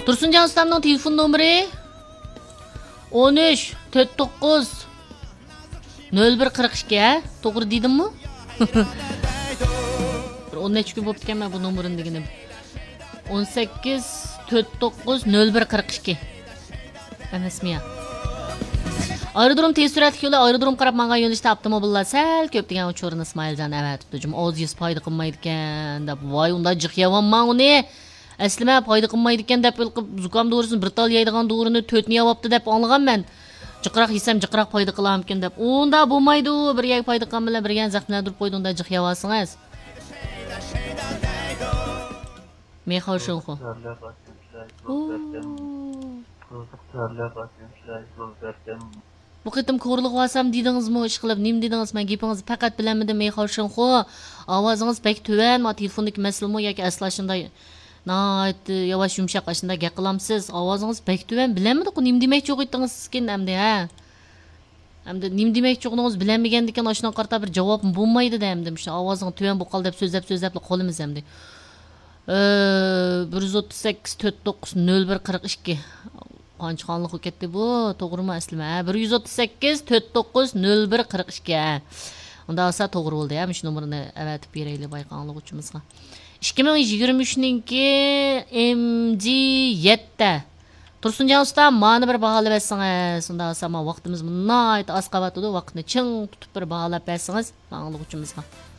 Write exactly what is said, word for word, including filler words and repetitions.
Tursuncan ustamning telefon nomeri o'n uch to'rt to'qqiz nol bir qirq ikki, ha? To'g'ri dedimmi? Bir o'n necha kun bo'lib ekanman bu nomerini deganim. o'n sakkiz to'rt to'qqiz nol bir qirq ikki. Emasmi ya? Aerodrom tez suratli yo'li aerodrom qarab menga yo'nalishda avtomobillar sal ko'p degan uchorini Ismoiljon avatibdi. Jum oz yuz foyda qilmaydi ekan deb. Voy, unda jiqyapman uni. Aslima foyda qilmaydi ekan deb qilib zukam dorisin bir tal yeydigan dorini to'rtni yopibdi deb anlaganman. Jiqroq yesam jiqroq foyda qilam ekan deb. Unda bo'lmaydi, bir yak foyda qilgan bilan bir yan zaxmlantirib qo'ydi, unda jiqyavasingiz. Mexol shunxo. Bu qitim ko'rliq olsam dedingizmi, ish qilib nim dedingiz, men gapingizni faqat bilamedim Mexol shunxo. Ovozingiz pek tuvan, ma telefondagi masalami yoki aslashында nayt yavaş yumshaq ashunda gap qilamsiz. Ovozingiz pek tuvan, bilamedi-ku nim demoqchi yo'q edingiz sizkin hamda, ha. Hamda nim demoqchi yo'qningiz bilanmagandikan oshdan qarta bir javob bo'lmaydi da hamda. Shu ovozing tuvan bu qol deb so'zlab so'zlab qolimiz hamda. bir yuz o'ttiz sakkiz to'rt to'qqiz nol bir qirq ikki. Qancha qonliq ketdi bu? To'g'rimi aslima? bir yuz o'ttiz sakkiz to'rt to'qqiz nol bir qirq ikki. Unda olsa to'g'ri bo'ldi, ha. Shu nomerni avatib beraylik bayqonliq uchimizga. ikki ming yigirma uch ninki M G yetti. Tursunjon usta, mana bir baholab bersangiz, unda olsa vaqtimiz bunday oz qavatdi, vaqtni ching tutib bir baholab bersangiz, bayqonliq uchimizga.